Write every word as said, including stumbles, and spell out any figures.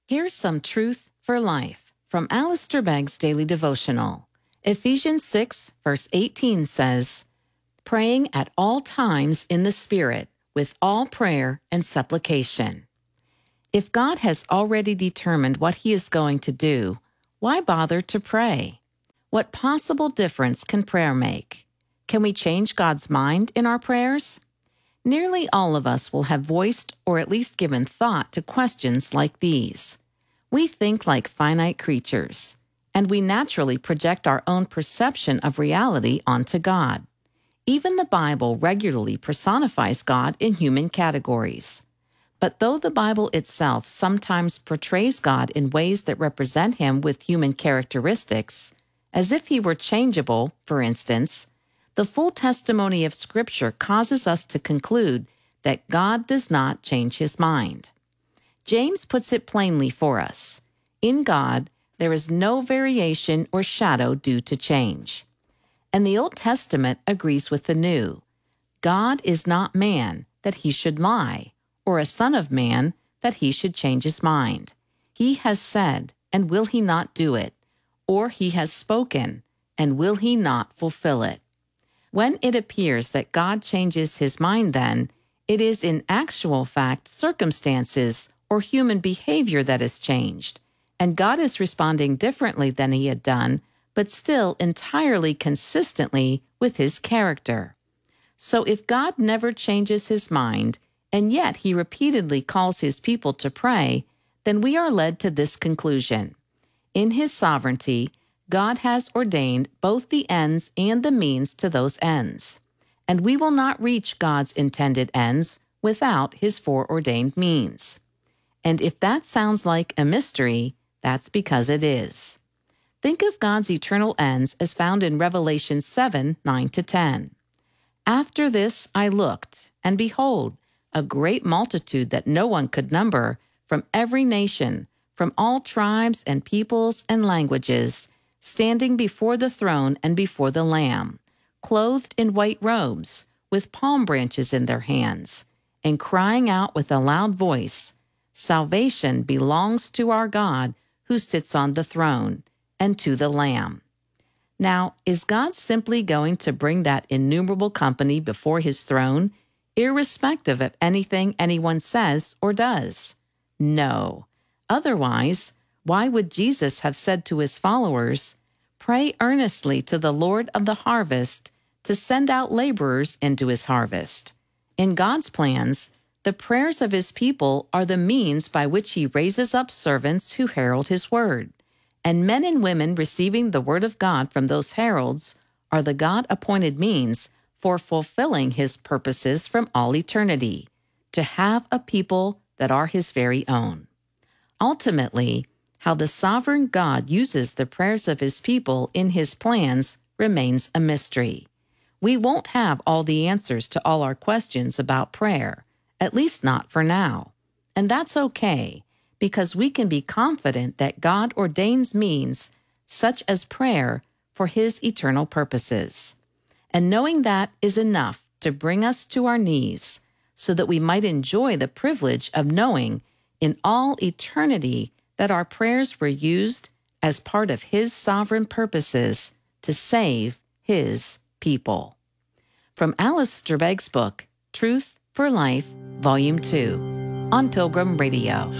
Here's some truth for life from Alistair Begg's Daily Devotional. Ephesians six, verse eighteen says, "Praying at all times in the Spirit, with all prayer and supplication." If God has already determined what He is going to do, why bother to pray? What possible difference can prayer make? Can we change God's mind in our prayers? Nearly all of us will have voiced or at least given thought to questions like these. We think like finite creatures, and we naturally project our own perception of reality onto God. Even the Bible regularly personifies God in human categories. But though the Bible itself sometimes portrays God in ways that represent Him with human characteristics, as if He were changeable, for instance, the full testimony of Scripture causes us to conclude that God does not change His mind. James puts it plainly for us. In God, there is no variation or shadow due to change. And the Old Testament agrees with the New. God is not man, that He should lie, or a son of man, that He should change His mind. He has said, and will He not do it? Or He has spoken, and will He not fulfill it? When it appears that God changes His mind, then, it is in actual fact circumstances or human behavior that is changed, and God is responding differently than He had done, but still entirely consistently with His character. So if God never changes His mind, and yet He repeatedly calls His people to pray, then we are led to this conclusion. In His sovereignty, God has ordained both the ends and the means to those ends, and we will not reach God's intended ends without His foreordained means. And if that sounds like a mystery, that's because it is. Think of God's eternal ends as found in Revelation seven, nine to ten. "After this I looked, and behold, a great multitude that no one could number, from every nation, from all tribes and peoples and languages, standing before the throne and before the Lamb, clothed in white robes, with palm branches in their hands, and crying out with a loud voice, 'Salvation belongs to our God who sits on the throne, and to the Lamb.'" Now, is God simply going to bring that innumerable company before His throne, irrespective of anything anyone says or does? No. Otherwise, why would Jesus have said to His followers, "Pray earnestly to the Lord of the harvest to send out laborers into His harvest"? In God's plans, the prayers of His people are the means by which He raises up servants who herald His word. And men and women receiving the word of God from those heralds are the God-appointed means for fulfilling His purposes from all eternity, to have a people that are His very own. Ultimately, how the sovereign God uses the prayers of His people in His plans remains a mystery. We won't have all the answers to all our questions about prayer, at least not for now. And that's okay, because we can be confident that God ordains means, such as prayer, for His eternal purposes. And knowing that is enough to bring us to our knees, so that we might enjoy the privilege of knowing in all eternity that our prayers were used as part of His sovereign purposes to save His people. From Alistair Begg's book, Truth for Life, Volume two, on Pilgrim Radio.